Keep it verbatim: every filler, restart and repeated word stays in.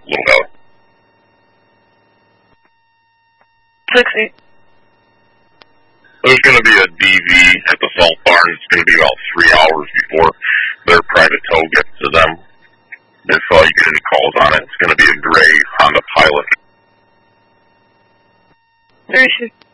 Little Valley. sixty. There's going to be a D V at the salt barn. It's going to be about three hours before their private tow gets to them. If uh, you get any calls on it, it's going to be a gray Honda Pilot. Very sure.